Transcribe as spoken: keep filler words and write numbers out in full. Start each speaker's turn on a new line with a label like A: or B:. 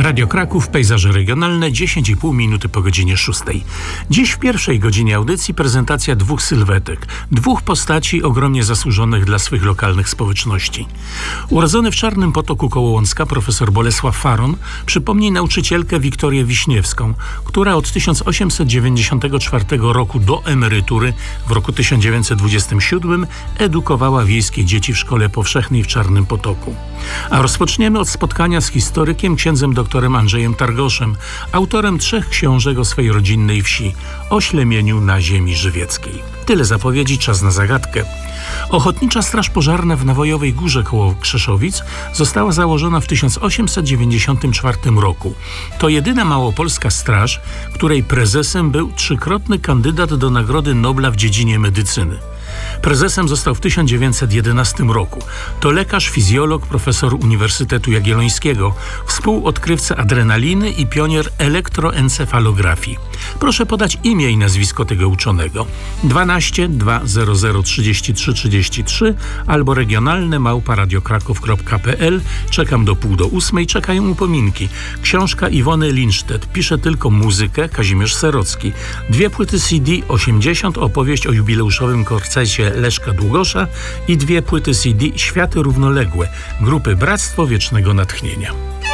A: Radio Kraków, pejzaże regionalne, dziesięć i pół minuty po godzinie szóstej. Dziś w pierwszej godzinie audycji prezentacja dwóch sylwetek, dwóch postaci ogromnie zasłużonych dla swych lokalnych społeczności. Urodzony w Czarnym Potoku koło Łącka profesor Bolesław Faron przypomni nauczycielkę Wiktorię Wiśniewską, która od tysiąc osiemset dziewięćdziesiątego czwartego roku do emerytury w roku tysiąc dziewięćset dwudziestym siódmym edukowała wiejskie dzieci w szkole powszechnej w Czarnym Potoku. A rozpoczniemy od spotkania z historykiem księdzem doktorem Andrzejem Targoszem, autorem trzech książek o swej rodzinnej wsi, o ślemieniu na ziemi żywieckiej. Tyle zapowiedzi, czas na zagadkę. Ochotnicza Straż Pożarna w Nawojowej Górze koło Krzeszowic została założona w tysiąc osiemset dziewięćdziesiątym czwartym roku. To jedyna małopolska straż, której prezesem był trzykrotny kandydat do Nagrody Nobla w dziedzinie medycyny. Prezesem został w tysiąc dziewięćset jedenastym roku. To lekarz, fizjolog, profesor Uniwersytetu Jagiellońskiego, współodkrywca adrenaliny i pionier elektroencefalografii. Proszę podać imię i nazwisko tego uczonego. dwanaście dwa zero zero trzydzieści trzy trzydzieści trzy albo regionalne małpa radiokraków kropka pe el. Czekam do pół do ósmej, czekają upominki. Książka Iwony Lindstedt, pisze tylko muzykę Kazimierz Serocki. Dwie płyty C D, osiemdziesiąt, opowieść o jubileuszowym korcesie Leszka Długosza i dwie płyty C D Światy Równoległe, grupy Bractwo Wiecznego Natchnienia.